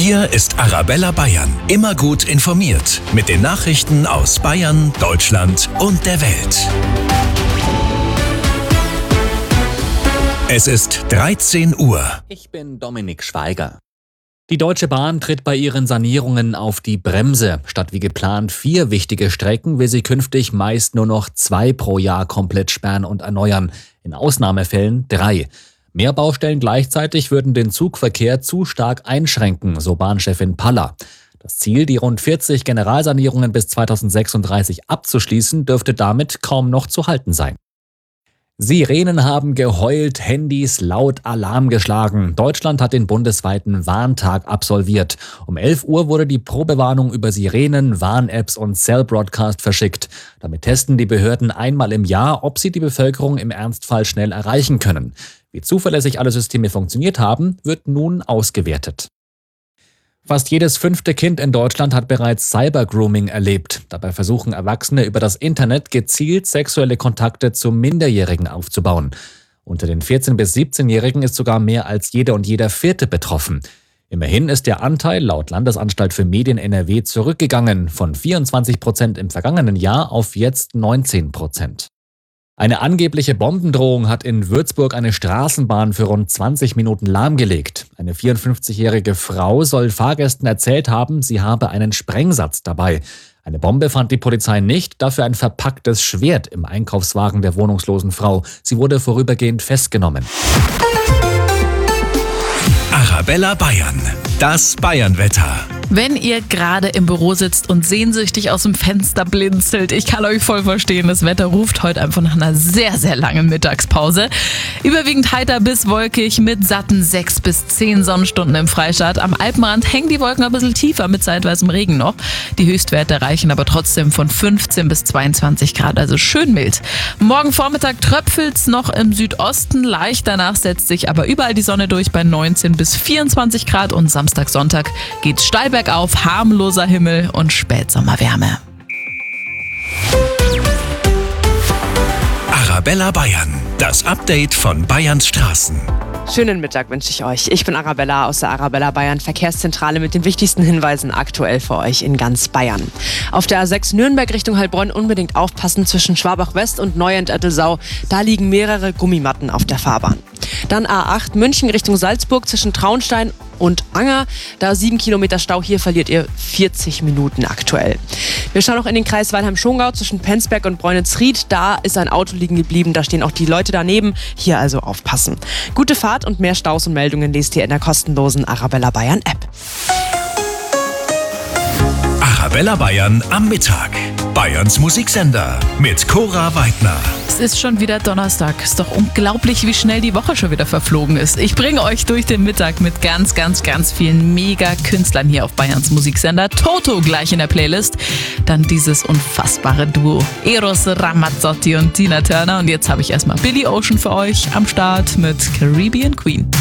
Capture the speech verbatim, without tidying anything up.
Hier ist Arabella Bayern. Immer gut informiert. Mit den Nachrichten aus Bayern, Deutschland und der Welt. Es ist dreizehn Uhr. Ich bin Dominik Schweiger. Die Deutsche Bahn tritt bei ihren Sanierungen auf die Bremse. Statt wie geplant vier wichtige Strecken will sie künftig meist nur noch zwei pro Jahr komplett sperren und erneuern. In Ausnahmefällen drei. Mehr Baustellen gleichzeitig würden den Zugverkehr zu stark einschränken, so Bahnchefin Paller. Das Ziel, die rund vierzig Generalsanierungen bis zweitausendsechsunddreißig abzuschließen, dürfte damit kaum noch zu halten sein. Sirenen haben geheult, Handys laut Alarm geschlagen. Deutschland hat den bundesweiten Warntag absolviert. Um elf Uhr wurde die Probewarnung über Sirenen, Warn-Apps und Cell-Broadcast verschickt. Damit testen die Behörden einmal im Jahr, ob sie die Bevölkerung im Ernstfall schnell erreichen können. Wie zuverlässig alle Systeme funktioniert haben, wird nun ausgewertet. Fast jedes fünfte Kind in Deutschland hat bereits Cybergrooming erlebt. Dabei versuchen Erwachsene über das Internet gezielt sexuelle Kontakte zu Minderjährigen aufzubauen. Unter den vierzehn- bis siebzehnjährigen ist sogar mehr als jeder und jeder Vierte betroffen. Immerhin ist der Anteil laut Landesanstalt für Medien N R W zurückgegangen, von vierundzwanzig Prozent im vergangenen Jahr auf jetzt neunzehn Prozent. Eine angebliche Bombendrohung hat in Würzburg eine Straßenbahn für rund zwanzig Minuten lahmgelegt. Eine vierundfünfzigjährige Frau soll Fahrgästen erzählt haben, sie habe einen Sprengsatz dabei. Eine Bombe fand die Polizei nicht, dafür ein verpacktes Schwert im Einkaufswagen der wohnungslosen Frau. Sie wurde vorübergehend festgenommen. Arabella Bayern, das Bayernwetter. Wenn ihr gerade im Büro sitzt und sehnsüchtig aus dem Fenster blinzelt, ich kann euch voll verstehen, das Wetter ruft heute einfach nach einer sehr, sehr langen Mittagspause. Überwiegend heiter bis wolkig mit satten sechs bis zehn Sonnenstunden im Freistaat. Am Alpenrand hängen die Wolken ein bisschen tiefer mit zeitweisem Regen noch. Die Höchstwerte reichen aber trotzdem von fünfzehn bis zweiundzwanzig Grad, also schön mild. Morgen Vormittag tröpfelt's noch im Südosten leicht, danach setzt sich aber überall die Sonne durch bei neunzehn bis vierundzwanzig Grad und Samstag, Sonntag geht's steil bergauf, harmloser Himmel und Spätsommerwärme. Arabella Bayern, das Update von Bayerns Straßen. Schönen Mittag wünsche ich euch. Ich bin Arabella aus der Arabella Bayern Verkehrszentrale mit den wichtigsten Hinweisen aktuell für euch in ganz Bayern. Auf der A sechs Nürnberg Richtung Heilbronn unbedingt aufpassen zwischen Schwabach West und Neuendettelsau. Da liegen mehrere Gummimatten auf der Fahrbahn. Dann A acht München Richtung Salzburg zwischen Traunstein und Anger. Da sieben Kilometer Stau, hier verliert ihr vierzig Minuten aktuell. Wir schauen noch in den Kreis Weilheim-Schongau zwischen Penzberg und Breunitz-Ried. Da ist ein Auto liegen geblieben, da stehen auch die Leute daneben. Hier also aufpassen. Gute Fahrt und mehr Staus und Meldungen lest ihr in der kostenlosen Arabella Bayern App. Arabella Bayern am Mittag. Bayerns Musiksender mit Cora Weidner. Es ist schon wieder Donnerstag. Ist doch unglaublich, wie schnell die Woche schon wieder verflogen ist. Ich bringe euch durch den Mittag mit ganz, ganz, ganz vielen Mega-Künstlern hier auf Bayerns Musiksender. Toto gleich in der Playlist. Dann dieses unfassbare Duo Eros Ramazzotti und Tina Turner. Und jetzt habe ich erstmal Billy Ocean für euch am Start mit Caribbean Queen.